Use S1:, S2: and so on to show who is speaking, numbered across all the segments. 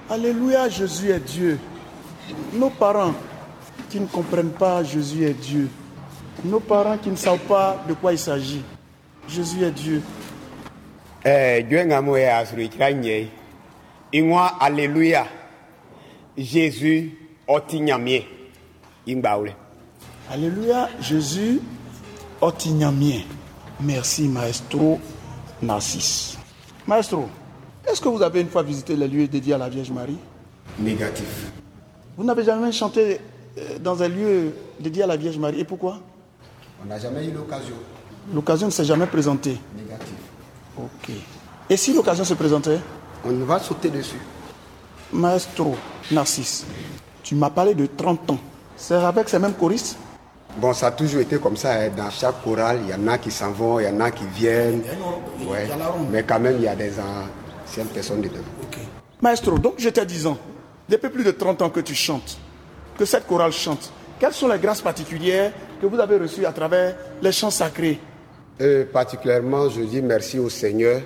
S1: Alléluia, Jésus est Dieu. Nos parents qui ne comprennent pas Jésus est Dieu. Nos parents qui ne savent pas de quoi il s'agit. Jésus est Dieu.
S2: Alléluia. Jésus otinyamie.
S1: Alléluia, Jésus otinyamie. Merci, Maestro Narcisse. Maestro, est-ce que vous avez une fois visité les lieux dédiés à la Vierge Marie?
S2: Négatif.
S1: Vous n'avez jamais chanté dans un lieu dédié à la Vierge Marie. Et pourquoi?
S2: On n'a jamais eu l'occasion.
S1: L'occasion ne s'est jamais présentée.
S2: Négatif.
S1: Ok. Et si l'occasion se présentait?
S2: On va sauter dessus.
S1: Maestro Narcisse, tu m'as parlé de 30 ans. C'est avec ces mêmes choristes?
S2: Bon, ça a toujours été comme ça. Hein. Dans chaque chorale, il y en a qui s'en vont, il y en a qui viennent. Ouais. Mais quand même, il y a des anciennes personnes dedans.
S1: Ok. Maestro, donc j'étais 10 ans. Depuis plus de 30 ans que tu chantes, que cette chorale chante. Quelles sont les grâces particulières que vous avez reçues à travers les chants sacrés?
S2: Particulièrement, je dis merci au Seigneur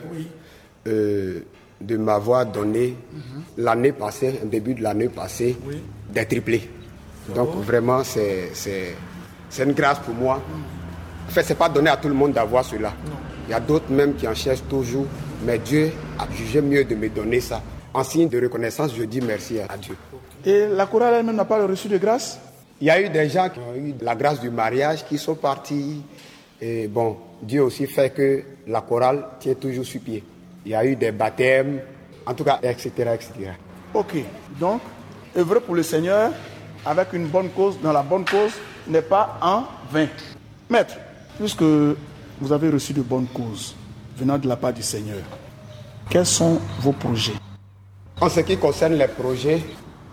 S2: de m'avoir donné l'année passée, au début de l'année passée, des triplés. Donc vraiment, c'est une grâce pour moi. En fait, ce n'est pas donné à tout le monde d'avoir cela. Non. Il y a d'autres même qui en cherchent toujours, mais Dieu a jugé mieux de me donner ça. En signe de reconnaissance, je dis merci à Dieu.
S1: Et la chorale elle-même n'a pas reçu de grâce?
S2: Il y a eu des gens qui ont eu la grâce du mariage, qui sont partis. Et bon, Dieu aussi fait que la chorale tient toujours sur pied. Il y a eu des baptêmes, en tout cas, etc., etc.
S1: Ok, donc, œuvrer pour le Seigneur avec une bonne cause, dans la bonne cause, n'est pas en vain. Maître, puisque vous avez reçu de bonnes causes venant de la part du Seigneur, quels sont vos projets?
S2: En ce qui concerne les projets,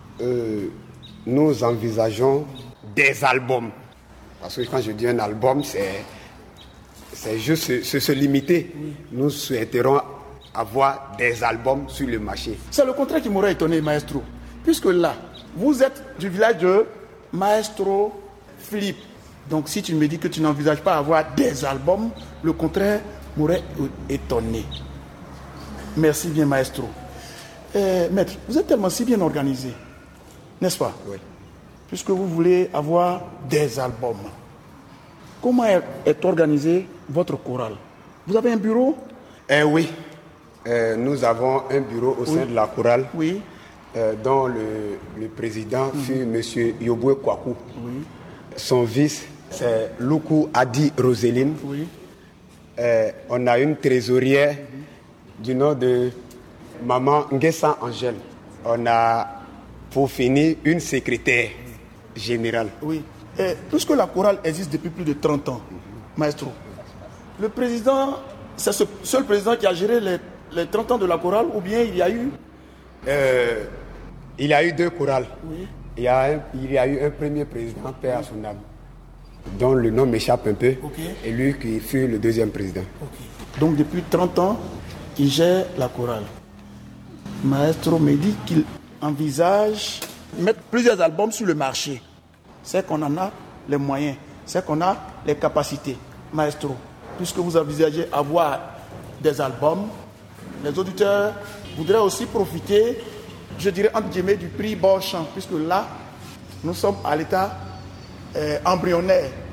S2: nous envisageons des albums. Parce que quand je dis un album, c'est juste se limiter. Oui. Nous souhaiterons avoir des albums sur le marché.
S1: C'est le contraire qui m'aurait étonné, Maestro. Puisque là, vous êtes du village de Maestro Philippe. Donc si tu me dis que tu n'envisages pas avoir des albums, le contraire m'aurait étonné. Merci bien, Maestro. Maître, vous êtes tellement si bien organisé, n'est-ce pas?
S2: Oui.
S1: Puisque vous voulez avoir des albums. Comment est organisé votre chorale? Vous avez un bureau?
S2: Oui. Nous avons un bureau au sein de la chorale, dont le président fut M. Yoboué Kwaku. Oui. Son vice, c'est Loukou Adi Roseline. Oui. On a une trésorière du nom de Maman Nguessa Angèle. On a, pour finir, une secrétaire générale. Oui.
S1: Et puisque la chorale existe depuis plus de 30 ans, Maestro, le président, c'est ce seul président qui a géré les 30 ans de la chorale, ou bien il y a eu...
S2: il y a eu deux chorales.
S1: Oui.
S2: Il y a eu un premier président, paix à son âme, dont le nom m'échappe un peu, et lui qui fut le deuxième président.
S1: Donc depuis 30 ans, il gère la chorale. Maestro me dit qu'il envisage mettre plusieurs albums sur le marché. C'est qu'on en a les moyens, c'est qu'on a les capacités. Maestro, puisque vous envisagez avoir des albums, les auditeurs voudraient aussi profiter, je dirais entre guillemets, du prix Beauchamp, puisque là, nous sommes à l'état embryonnaire.